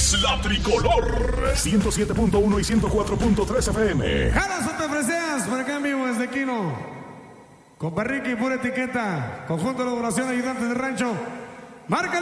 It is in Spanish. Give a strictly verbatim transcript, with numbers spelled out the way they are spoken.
es la tricolor. ciento siete punto uno y ciento cuatro punto tres F M. Jalas o te freseas, por acá en vivo desde Quino. Con Barriqui, pura etiqueta. Conjunto de elaboración, ayudante de rancho. Marca